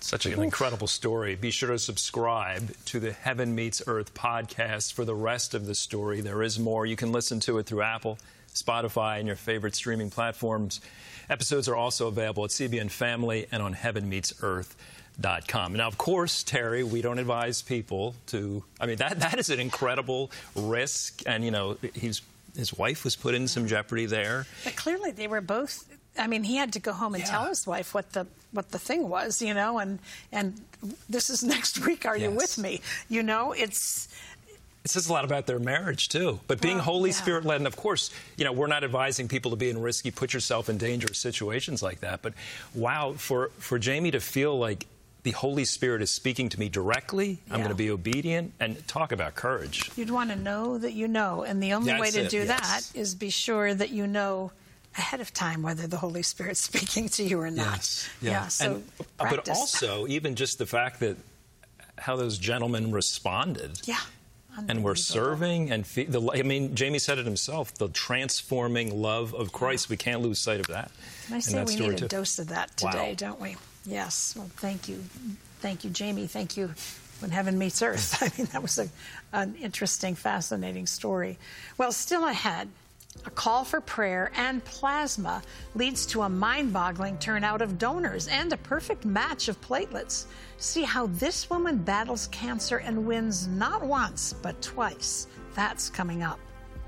Such an incredible story. Be sure to subscribe to the Heaven Meets Earth podcast for the rest of the story. There is more. You can listen to it through Apple, Spotify, and your favorite streaming platforms. Episodes are also available at CBN Family and on heavenmeetsearth.com. Now, of course, Terry, we don't advise people to, that is an incredible risk. And, his wife was put in some jeopardy there. But clearly they were both, he had to go home and tell his wife what the thing was, and this is next week, are you with me? It says a lot about their marriage, too. But being Holy Spirit-led, and of course, we're not advising people to be in risky, put yourself in dangerous situations like that. But wow, for Jamie to feel like the Holy Spirit is speaking to me directly, I'm going to be obedient, and talk about courage. You'd want to know that you know, and the only way to do that is be sure that you know ahead of time whether the Holy Spirit's speaking to you or not. But also, even just the fact that how those gentlemen responded. And we're serving, and Jamie said it himself, the transforming love of Christ. We can't lose sight of that. And I say we need a dose of that today, don't we? Yes. Well, thank you. Thank you, Jamie. Thank you, When Heaven Meets Earth. That was an interesting, fascinating story. Well, still ahead, a call for prayer and plasma leads to a mind-boggling turnout of donors and a perfect match of platelets. See how this woman battles cancer and wins not once, but twice. That's coming up.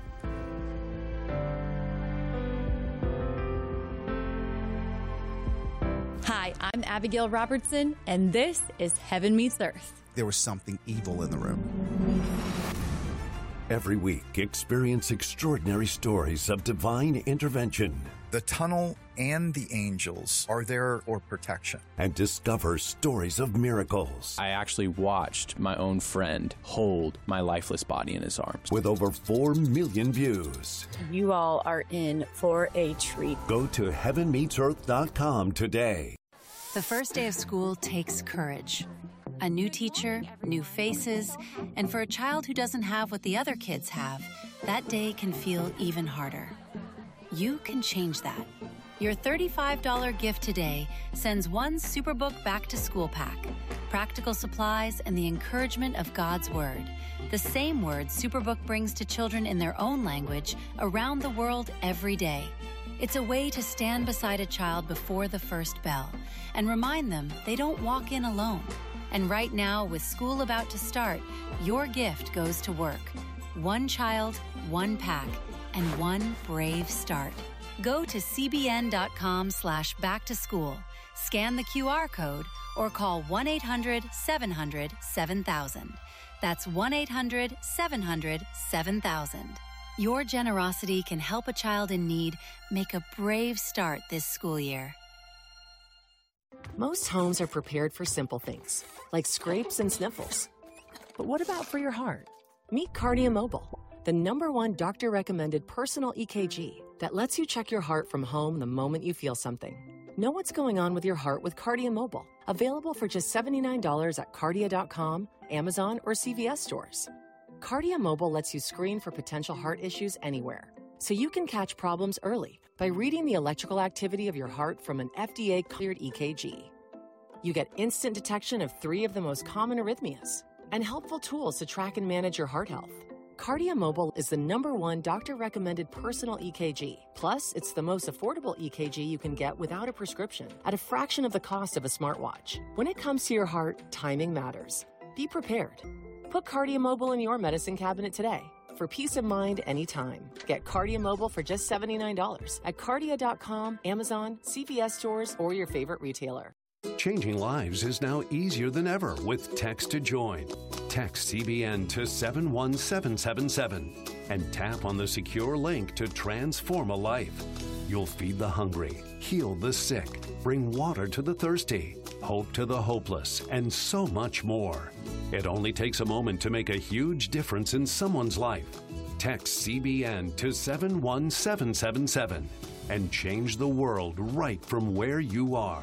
Hi, I'm Abigail Robertson, and this is Heaven Meets Earth. There was something evil in the room. Every week, experience extraordinary stories of divine intervention. The tunnel and the angels are there for protection. And discover stories of miracles. I actually watched my own friend hold my lifeless body in his arms. With over 4 million views. You all are in for a treat. Go to heavenmeetsearth.com today. The first day of school takes courage. A new teacher, new faces, and for a child who doesn't have what the other kids have, that day can feel even harder. You can change that. Your $35 gift today sends one Superbook Back to School pack, practical supplies, and the encouragement of God's Word. The same word Superbook brings to children in their own language around the world every day. It's a way to stand beside a child before the first bell and remind them they don't walk in alone. And right now, with school about to start, your gift goes to work. One child, one pack, and one brave start. Go to cbn.com/backtoschool, scan the QR code, or call 1-800-700-7000. That's 1-800-700-7000. Your generosity can help a child in need make a brave start this school year. Most homes are prepared for simple things, like scrapes and sniffles. But what about for your heart? Meet Cardia Mobile, the #1 doctor-recommended personal EKG that lets you check your heart from home the moment you feel something. Know what's going on with your heart with Cardia Mobile, available for just $79 at Cardia.com, Amazon, or CVS stores. Cardia Mobile lets you screen for potential heart issues anywhere, so you can catch problems early by reading the electrical activity of your heart from an FDA-cleared EKG. You get instant detection of 3 of the most common arrhythmias and helpful tools to track and manage your heart health. Cardia Mobile is the #1 doctor-recommended personal EKG. Plus, it's the most affordable EKG you can get without a prescription at a fraction of the cost of a smartwatch. When it comes to your heart, timing matters. Be prepared. Put Cardia Mobile in your medicine cabinet today. For peace of mind anytime. Get Cardia Mobile for just $79 at Cardia.com, Amazon, CVS stores, or your favorite retailer. Changing lives is now easier than ever with Text to Join. Text CBN to 71777 and tap on the secure link to transform a life. You'll feed the hungry, heal the sick, bring water to the thirsty, hope to the hopeless, and so much more. It only takes a moment to make a huge difference in someone's life. Text CBN to 71777 and change the world right from where you are.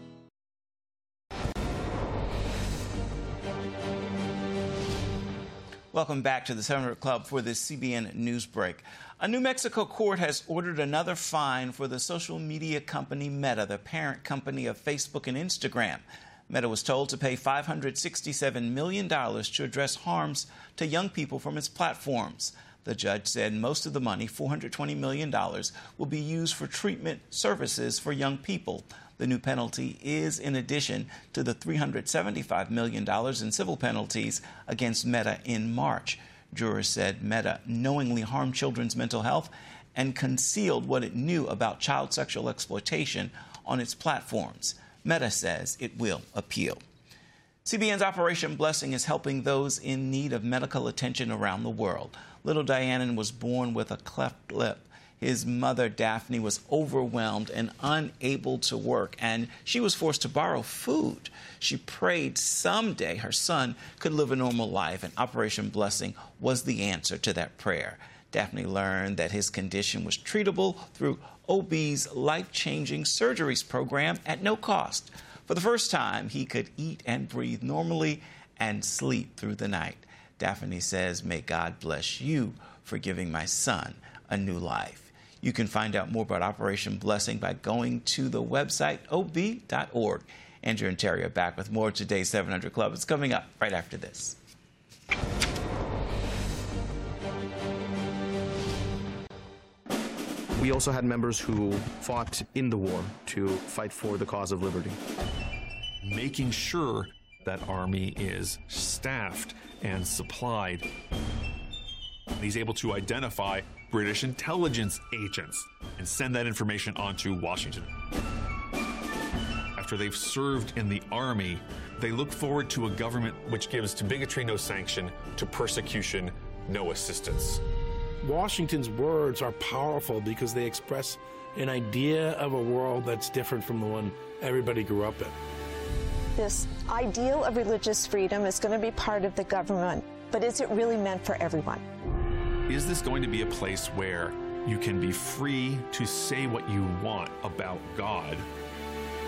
Welcome back to the 700 Club for this CBN News Break. A New Mexico court has ordered another fine for the social media company Meta, the parent company of Facebook and Instagram. Meta was told to pay $567 million to address harms to young people from its platforms. The judge said most of the money, $420 million, will be used for treatment services for young people. The new penalty is in addition to the $375 million in civil penalties against Meta in March. Jurors said Meta knowingly harmed children's mental health and concealed what it knew about child sexual exploitation on its platforms. Meta says it will appeal. CBN's Operation Blessing is helping those in need of medical attention around the world. Little Dianan was born with a cleft lip. His mother, Daphne, was overwhelmed and unable to work, and she was forced to borrow food. She prayed someday her son could live a normal life, and Operation Blessing was the answer to that prayer. Daphne learned that his condition was treatable through OB's life-changing surgeries program at no cost. For the first time, he could eat and breathe normally and sleep through the night. Daphne says, "May God bless you for giving my son a new life." You can find out more about Operation Blessing by going to the website ob.org. Andrew and Terry are back with more of today's 700 Club. It's coming up right after this. We also had members who fought in the war to fight for the cause of liberty. Making sure that Army is staffed and supplied. He's able to identify British intelligence agents and send that information on to Washington. After they've served in the Army, they look forward to a government which gives to bigotry no sanction, to persecution no assistance. Washington's words are powerful because they express an idea of a world that's different from the one everybody grew up in. This ideal of religious freedom is going to be part of the government, but is it really meant for everyone? Is this going to be a place where you can be free to say what you want about God